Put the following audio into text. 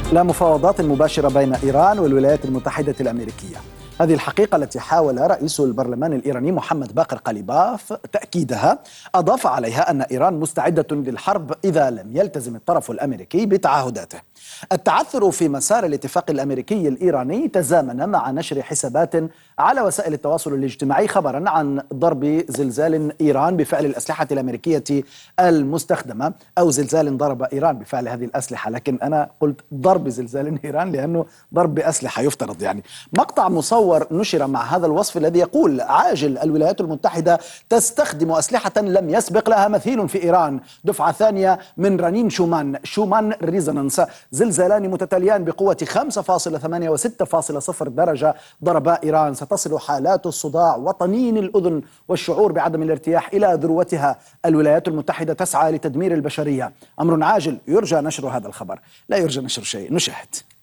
لا مفاوضات مباشرة بين إيران والولايات المتحدة الأمريكية. هذه الحقيقة التي حاول رئيس البرلمان الإيراني محمد باقر قليباف تأكيدها. أضاف عليها أن إيران مستعدة للحرب إذا لم يلتزم الطرف الأمريكي بتعهداته. التعثر في مسار الاتفاق الأمريكي الإيراني تزامن مع نشر حسابات على وسائل التواصل الاجتماعي خبرا عن ضرب زلزال إيران بفعل الأسلحة الأمريكية المستخدمة، أو زلزال ضرب إيران بفعل هذه الأسلحة، لكن أنا قلت ضرب زلزال إيران لأنه ضرب بأسلحة يفترض يعني. مقطع مصور نشر مع هذا الوصف الذي يقول: عاجل، الولايات المتحدة تستخدم أسلحة لم يسبق لها مثيل في إيران، دفعة ثانية من رنين شومان ريزونانس، زلزالان متتاليان بقوة 5.8 و 6.0 درجة ضربا إيران. ستصل حالات الصداع وطنين الأذن والشعور بعدم الارتياح إلى ذروتها. الولايات المتحدة تسعى لتدمير البشرية. أمر عاجل، يرجى نشر هذا الخبر، لا يرجى نشر شيء. نشاهد.